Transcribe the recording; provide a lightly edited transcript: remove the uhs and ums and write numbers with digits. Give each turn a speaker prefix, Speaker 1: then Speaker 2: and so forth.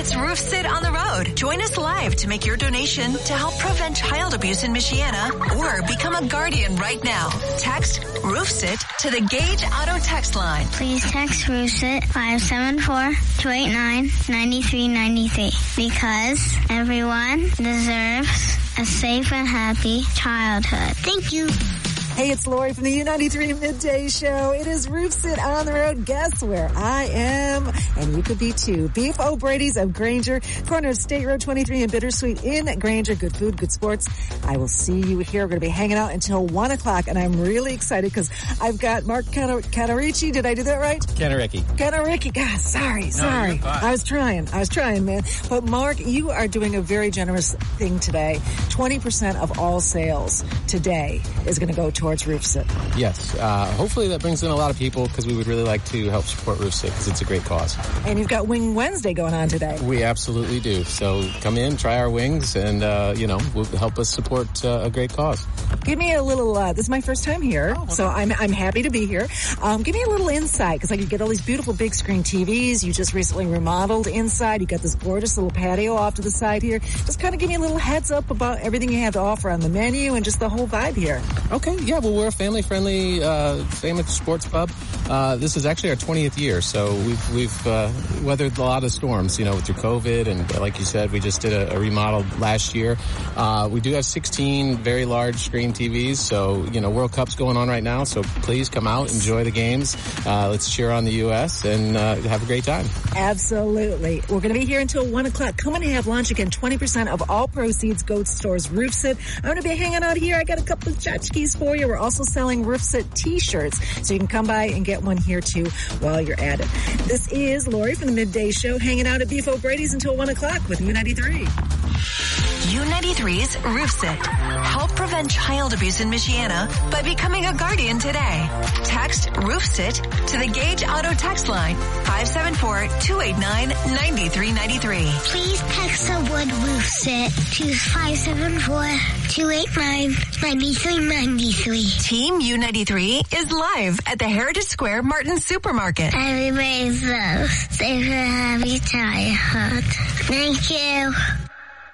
Speaker 1: It's Roof Sit on the Road. Join us live to make your donation to help prevent child abuse in Michiana or become a guardian right now. Text Roof Sit to the Gage Auto text line.
Speaker 2: Please text Roof Sit 574-289-9393 because everyone deserves a safe and happy childhood. Thank you.
Speaker 3: Hey, it's Lori from the U93 Midday Show. It is Roof Sit on the Road. Guess where I am? And you could be too. Beef O'Brady's of Granger, corner of State Road 23 and Bittersweet in Granger. Good food, good sports. I will see you here. We're going to be hanging out until 1 o'clock, and I'm really excited because I've got Mark Canarici. Did I do that right? Canarici. God, sorry. I was trying, man. But Mark, you are doing a very generous thing today. 20% of all sales today is going to go towards Roof Sit.
Speaker 4: Yes. Hopefully that brings in a lot of people because we would really like to help support Roof Sit because it's a great cause.
Speaker 3: And you've got Wing Wednesday going on today.
Speaker 4: We absolutely do. So come in, try our wings, and, will help us support a great cause.
Speaker 3: Give me a little, this is my first time here, so I'm happy to be here. Give me a little insight because I could get all these beautiful big screen TVs. You just recently remodeled inside. You got this gorgeous little patio off to the side here. Just kind of give me a little heads up about everything you have to offer on the menu and just the whole vibe here.
Speaker 4: Okay. Yeah, well, we're a family-friendly, famous sports pub. This is actually our 20th year, so we've weathered a lot of storms, through COVID, and like you said, we just did a remodel last year. We do have 16 very large screen TVs, so, World Cup's going on right now, so please come out, enjoy the games. Let's cheer on the U.S. and have a great time.
Speaker 3: Absolutely. We're going to be here until 1 o'clock. Come and have lunch. Again, 20% of all proceeds go to stores Roof Sit. I'm going to be hanging out here. I got a couple of tchotchkes for you. We're also selling Roof Sit T-shirts, so you can come by and get one here, too, while you're at it. This is Lori from the Midday Show, hanging out at Beef O'Brady's until 1 o'clock with U93.
Speaker 1: U93's Roof Sit. Help prevent child abuse in Michiana by becoming a guardian today. Text Roof Sit to the Gage Auto text line 574-289-9393.
Speaker 2: Please text the word Roof Sit to 574-289-9393.
Speaker 1: Team U93 is live at the Heritage Square Martin Supermarket.
Speaker 2: Everybody loves safe and happy childhood. Thank you.